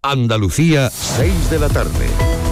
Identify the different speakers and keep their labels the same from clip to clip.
Speaker 1: Andalucía, 6 de la tarde.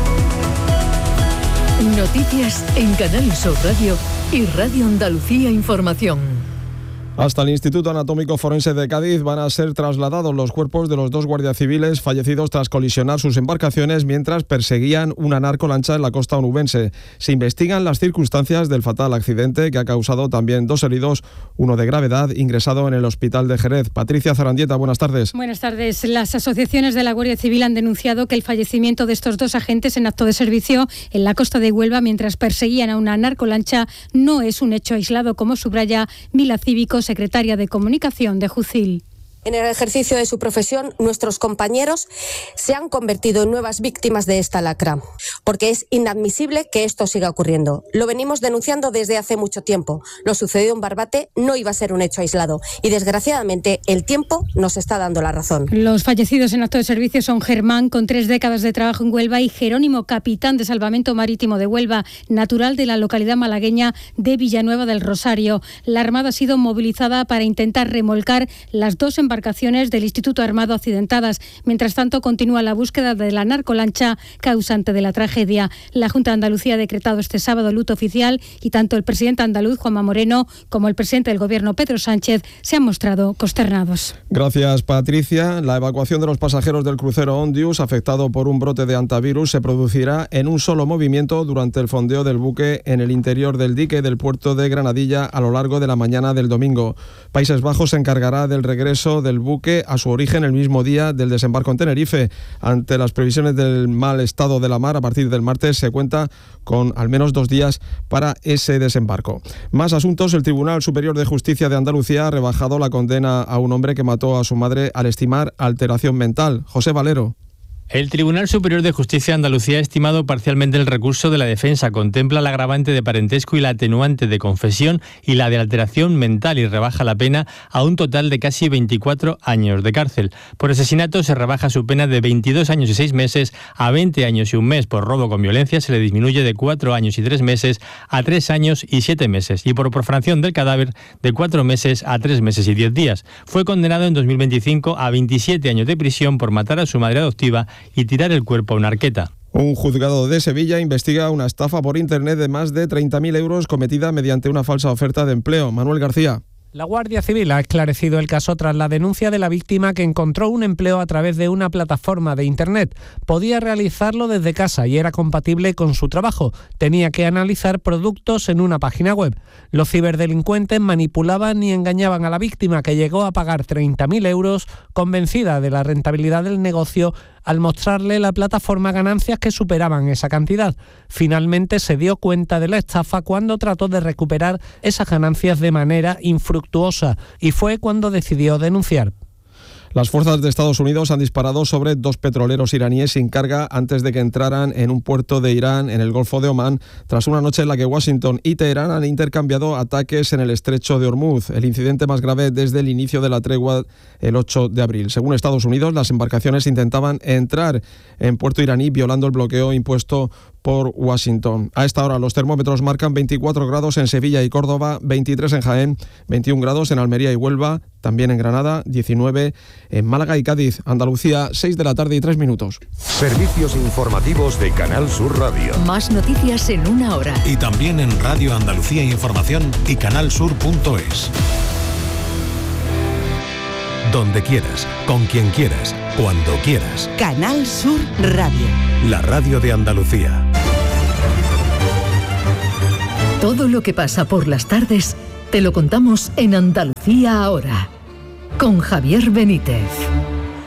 Speaker 2: Noticias en Canal Sur Radio y Radio Andalucía Información.
Speaker 3: Hasta el Instituto Anatómico Forense de Cádiz van a ser trasladados los cuerpos de los 2 guardias civiles fallecidos tras colisionar sus embarcaciones mientras perseguían una narcolancha en la costa onubense. Se investigan las circunstancias del fatal accidente que ha causado también 2 heridos, uno de gravedad, ingresado en el hospital de Jerez. Patricia Zarandieta, buenas tardes.
Speaker 4: Buenas tardes. Las asociaciones de la Guardia Civil han denunciado que el fallecimiento de estos 2 agentes en acto de servicio en la costa de Huelva mientras perseguían a una narcolancha no es un hecho aislado, como subraya Mila Cívico, secretaria de Comunicación de Jucil.
Speaker 5: En el ejercicio de su profesión, nuestros compañeros se han convertido en nuevas víctimas de esta lacra, porque es inadmisible que esto siga ocurriendo. Lo venimos denunciando desde hace mucho tiempo. Lo sucedido en Barbate no iba a ser un hecho aislado y, desgraciadamente, el tiempo nos está dando la razón.
Speaker 4: Los fallecidos en acto de servicio son Germán, con 3 décadas de trabajo en Huelva, y Jerónimo, capitán de Salvamento Marítimo de Huelva, natural de la localidad malagueña de Villanueva del Rosario. La Armada ha sido movilizada para intentar remolcar las 2 embarcaciones del Instituto Armado accidentadas. Mientras tanto, continúa la búsqueda de la narcolancha causante de la tragedia. La Junta de Andalucía ha decretado este sábado luto oficial y tanto el presidente andaluz, Juanma Moreno, como el presidente del Gobierno, Pedro Sánchez, se han mostrado consternados.
Speaker 3: Gracias, Patricia. La evacuación de los pasajeros del crucero Ondius, afectado por un brote de hantavirus, se producirá en un solo movimiento durante el fondeo del buque en el interior del dique del puerto de Granadilla a lo largo de la mañana del domingo. Países Bajos se encargará del regreso del buque a su origen el mismo día del desembarco en Tenerife. Ante las previsiones del mal estado de la mar, a partir del martes se cuenta con al menos 2 días para ese desembarco. Más asuntos. El Tribunal Superior de Justicia de Andalucía ha rebajado la condena a un hombre que mató a su madre al estimar alteración mental. José Valero.
Speaker 6: El Tribunal Superior de Justicia de Andalucía ha estimado parcialmente el recurso de la defensa. Contempla la agravante de parentesco y la atenuante de confesión y la de alteración mental y rebaja la pena a un total de casi 24 años de cárcel. Por asesinato se rebaja su pena de 22 años y 6 meses a 20 años y 1 mes. Por robo con violencia se le disminuye de 4 años y 3 meses a 3 años y 7 meses. Y por profanación del cadáver de 4 meses a 3 meses y 10 días. Fue condenado en 2025 a 27 años de prisión por matar a su madre adoptiva y tirar el cuerpo a una arqueta.
Speaker 3: Un juzgado de Sevilla investiga una estafa por Internet de más de 30.000 euros cometida mediante una falsa oferta de empleo. Manuel García.
Speaker 7: La Guardia Civil ha esclarecido el caso tras la denuncia de la víctima, que encontró un empleo a través de una plataforma de Internet. Podía realizarlo desde casa y era compatible con su trabajo. Tenía que analizar productos en una página web. Los ciberdelincuentes manipulaban y engañaban a la víctima, que llegó a pagar 30.000 euros, convencida de la rentabilidad del negocio, al mostrarle la plataforma ganancias que superaban esa cantidad. Finalmente se dio cuenta de la estafa cuando trató de recuperar esas ganancias de manera infructuosa, y fue cuando decidió denunciar.
Speaker 3: Las fuerzas de Estados Unidos han disparado sobre 2 petroleros iraníes sin carga antes de que entraran en un puerto de Irán en el Golfo de Omán, tras una noche en la que Washington y Teherán han intercambiado ataques en el estrecho de Hormuz, el incidente más grave desde el inicio de la tregua el 8 de abril. Según Estados Unidos, las embarcaciones intentaban entrar en puerto iraní violando el bloqueo impuesto por Washington. A esta hora los termómetros marcan 24 grados en Sevilla y Córdoba, 23 en Jaén, 21 grados en Almería y Huelva, también en Granada, 19 en Málaga y Cádiz. Andalucía, 6 de la tarde y 3 minutos.
Speaker 1: Servicios informativos de Canal Sur Radio.
Speaker 2: Más noticias en 1 hora.
Speaker 8: Y también en Radio Andalucía Información y canalsur.es. Donde quieras, con quien quieras, cuando quieras.
Speaker 9: Canal Sur Radio.
Speaker 8: La radio de Andalucía.
Speaker 2: Todo lo que pasa por las tardes te lo contamos en Andalucía ahora, con Javier Benítez.